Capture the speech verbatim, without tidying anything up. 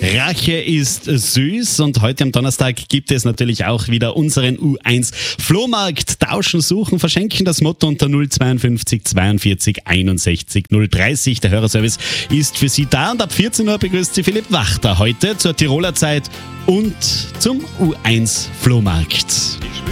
Rache ist süß und heute am Donnerstag gibt es natürlich auch wieder unseren U eins Flohmarkt. Tauschen, suchen, verschenken, das Motto unter null zweiundfünfzig zweiundvierzig einundsechzig null dreißig. Der Hörerservice ist für Sie da und ab vierzehn Uhr begrüßt Sie Philipp Wachter heute zur Tiroler Zeit und zum U eins Flohmarkt.